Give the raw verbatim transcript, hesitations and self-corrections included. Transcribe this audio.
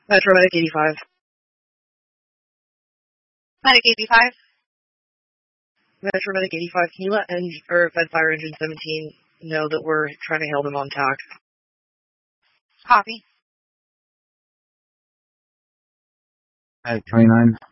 Metro Medic eighty-five. Medic eighty-five. Metro Medic eighty-five, can you let en- or Fed Fire Engine seventeen know that we're trying to hail them on T A C? Copy. Medic twenty-nine.